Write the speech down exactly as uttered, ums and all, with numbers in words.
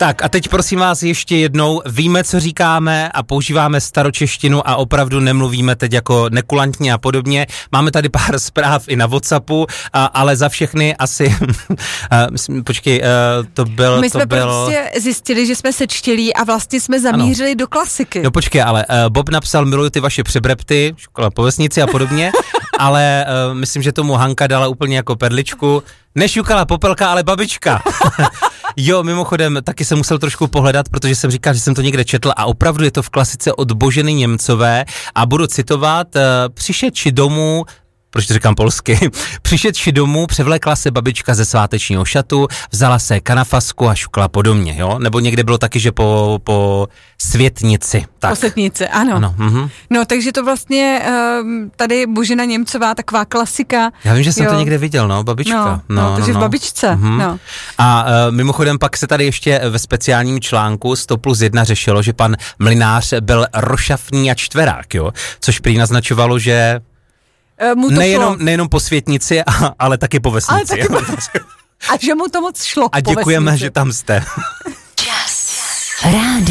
Tak a teď prosím vás ještě jednou, víme, co říkáme a používáme staročeštinu a opravdu nemluvíme teď jako nekulantně a podobně. Máme tady pár zpráv i na WhatsAppu, a, ale za všechny asi, a, myslím, počkej, a, to byl... My to jsme byl... prostě zjistili, že jsme sečtělí a vlastně jsme zamířili ano. do klasiky. No počkej, ale uh, Bob napsal, miluju ty vaše přebrepty, škola po vesnici a podobně, ale uh, myslím, že tomu Hanka dala úplně jako perličku. Nešukala popelka, ale babička. Jo, mimochodem, taky jsem musel trošku pohledat, protože jsem říkal, že jsem to někde četl a opravdu je to v klasice od Boženy Němcové a budu citovat, uh, přišedši domů, proč to říkám polsky, přišedši domů, převlékla se babička ze svátečního šatu, vzala se kanafasku a šukla po domě, jo? Nebo někde bylo taky, že po, po světnici. Tak. Po světnici, ano. ano mhm. No, takže to vlastně um, tady Božena Němcová, taková klasika. Já vím, že jsem jo. to někde viděl, no, babička. No, no, no takže no, v babičce, mhm. no. A uh, mimochodem pak se tady ještě ve speciálním článku sto plus jedna řešilo, že pan Mlynář byl rošafný a čtverák, jo? Což prý naznačovalo, že nejenom, nejenom po světnici, ale taky po vesnici. Ale taky po... A že mu to moc šlo. A děkujeme, že tam jste. Rádio.